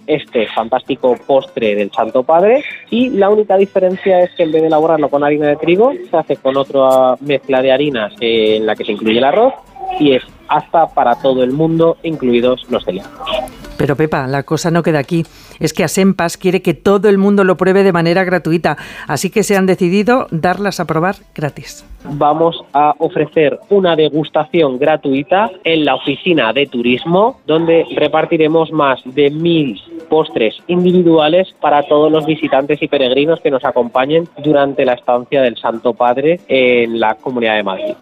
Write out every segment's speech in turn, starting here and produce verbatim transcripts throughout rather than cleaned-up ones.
este fantástico postre del Santo Padre, y la única diferencia es que en vez de elaborarlo con harina de trigo, se hace con otra mezcla de harinas eh, en la que se incluye el arroz, y es apta para todo el mundo, incluidos los celíacos. Pero Pepa, la cosa no queda aquí. Es que Asempas quiere que todo el mundo lo pruebe de manera gratuita, así que se han decidido darlas a probar gratis. Vamos a ofrecer una degustación gratuita en la oficina de turismo, donde repartiremos más de mil postres individuales para todos los visitantes y peregrinos que nos acompañen durante la estancia del Santo Padre en la Comunidad de Madrid.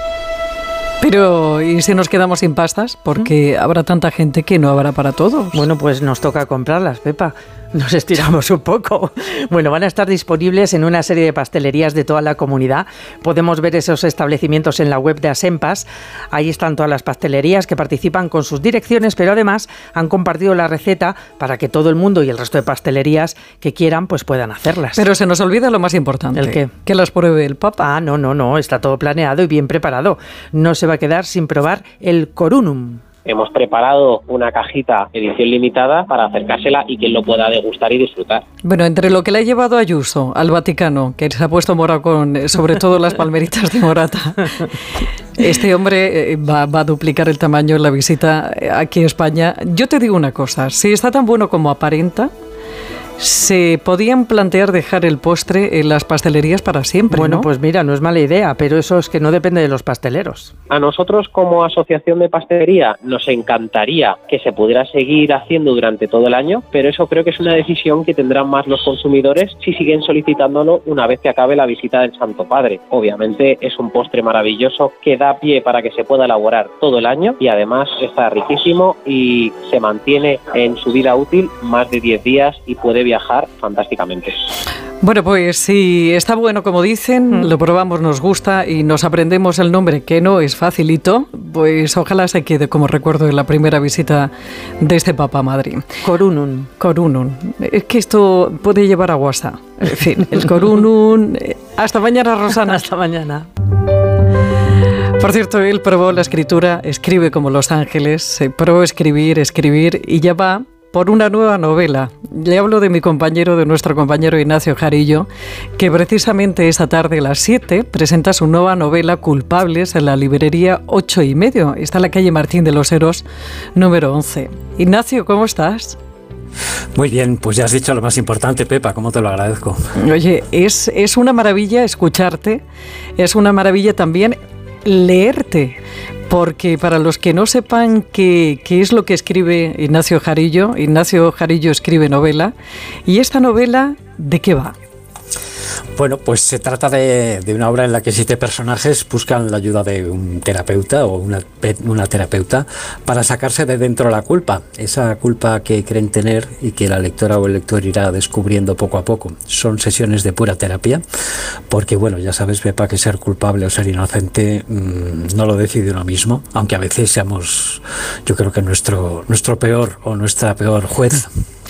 Pero, ¿y si nos quedamos sin pastas? Porque habrá tanta gente que no habrá para todos. Bueno, pues nos toca comprarlas, Pepa. Nos estiramos un poco. Bueno, van a estar disponibles en una serie de pastelerías de toda la comunidad. Podemos ver esos establecimientos en la web de Asempas. Ahí están todas las pastelerías que participan con sus direcciones, pero además han compartido la receta para que todo el mundo y el resto de pastelerías que quieran pues puedan hacerlas. Pero se nos olvida lo más importante. ¿El qué? Que las pruebe el Papa. Ah, no, no, no. Está todo planeado y bien preparado. No se va a quedar sin probar el corunum. Hemos preparado una cajita edición limitada para acercársela y quien lo pueda degustar y disfrutar. Bueno, entre lo que le ha llevado Ayuso al Vaticano, que se ha puesto morado con sobre todo las palmeritas de morata, este hombre va, va a duplicar el tamaño en la visita aquí a España. Yo te digo una cosa, si está tan bueno como aparenta, se podían plantear dejar el postre en las pastelerías para siempre, Bueno, ¿no? pues mira, no es mala idea, pero eso es que no depende de los pasteleros. A nosotros como asociación de pastelería nos encantaría que se pudiera seguir haciendo durante todo el año, pero eso creo que es una decisión que tendrán más los consumidores si siguen solicitándolo una vez que acabe la visita del Santo Padre. Obviamente es un postre maravilloso que da pie para que se pueda elaborar todo el año y además está riquísimo y se mantiene en su vida útil más de diez días y puede viajar fantásticamente. Bueno, pues si está bueno como dicen, mm. lo probamos, nos gusta y nos aprendemos el nombre, que no es facilito, pues ojalá se quede como recuerdo de la primera visita de este Papa a Madrid. Corunum. Corunum. Es que esto puede llevar a WhatsApp. En fin, el corunum. Hasta mañana, Rosana. Hasta mañana. Por cierto, él probó la escritura, escribe como Los Ángeles, se probó escribir, escribir y ya va por una nueva novela. Le hablo de mi compañero, de nuestro compañero Ignacio Jarillo, que precisamente esta tarde a las siete presenta su nueva novela Culpables en la librería ocho y medio. Está en la calle Martín de los Heros, número once. Ignacio, ¿cómo estás? Muy bien, pues ya has dicho lo más importante, Pepa, cómo te lo agradezco. Oye, es, es una maravilla escucharte, es una maravilla también leerte, porque para los que no sepan qué, qué es lo que escribe Ignacio Jarillo, Ignacio Jarillo escribe novela, y esta novela, ¿de qué va? Bueno, pues se trata de, de una obra en la que siete personajes buscan la ayuda de un terapeuta o una, una terapeuta para sacarse de dentro la culpa, esa culpa que creen tener y que la lectora o el lector irá descubriendo poco a poco. Son sesiones de pura terapia, porque bueno, ya sabes, Pepa, que ser culpable o ser inocente mmm, no lo decide uno mismo, aunque a veces seamos, yo creo que nuestro, nuestro peor o nuestra peor juez.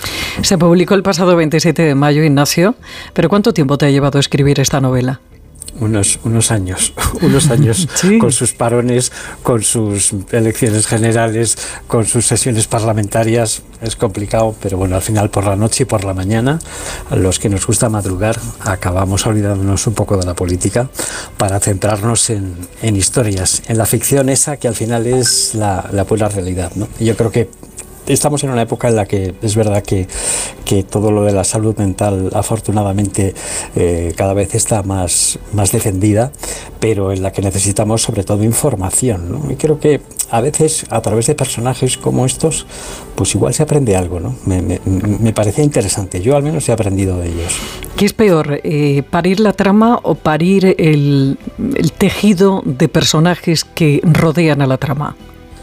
Se publicó el pasado veintisiete de mayo, Ignacio, pero ¿cuánto tiempo te ha llevado a escribir esta novela? Unos, unos años, unos años ¿Sí? con sus parones, con sus elecciones generales, con sus sesiones parlamentarias. Es complicado, pero bueno, al final por la noche y por la mañana, a los que nos gusta madrugar, acabamos olvidándonos un poco de la política para centrarnos en, en historias, en la ficción esa que al final es la, la pura realidad, ¿no? Y yo creo que estamos en una época en la que es verdad que, que todo lo de la salud mental afortunadamente eh, cada vez está más, más defendida, pero en la que necesitamos sobre todo información, ¿no? Y creo que a veces a través de personajes como estos pues igual se aprende algo, ¿no? Me, me, me parecía interesante, yo al menos he aprendido de ellos. ¿Qué es peor, eh, parir la trama o parir el, el tejido de personajes que rodean a la trama?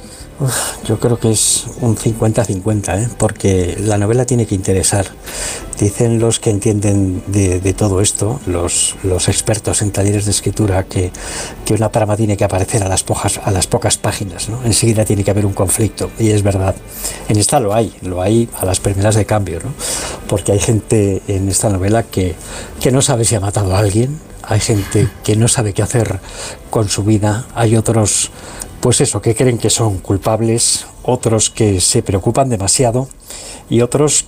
Uf, yo creo que es un cincuenta cincuenta, ¿eh? Porque la novela tiene que interesar. Dicen los que entienden de, de todo esto, los, los expertos en talleres de escritura, que, que una trama tiene que aparecer a las, pojas, a las pocas páginas, ¿no? Enseguida tiene que haber un conflicto, y es verdad. En esta lo hay, lo hay a las primeras de cambio, ¿no? Porque hay gente en esta novela que, que no sabe si ha matado a alguien, hay gente que no sabe qué hacer con su vida, hay otros, pues eso, que creen que son culpables, otros que se preocupan demasiado y otros